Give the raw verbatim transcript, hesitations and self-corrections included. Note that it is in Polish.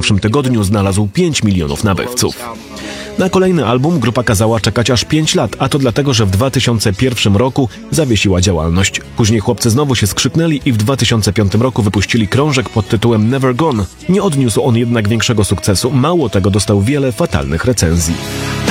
pierwszym tygodniu znalazł pięć milionów nabywców. Na kolejny album grupa kazała czekać aż pięć lat, a to dlatego, że w dwa tysiące pierwszym roku zawiesiła działalność. Później chłopcy znowu się skrzyknęli i w dwa tysiące piątym roku wypuścili krążek pod tytułem Never Gone. Nie odniósł on jednak większego sukcesu, mało tego, dostał wiele fatalnych recenzji.